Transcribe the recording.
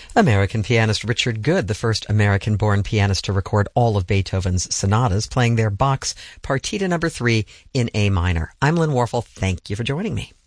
American pianist Richard Good, the first American-born pianist to record all of Beethoven's sonatas, playing their Bach's Partita No. 3 in A minor. I'm Lynn Warfel. Thank you for joining me.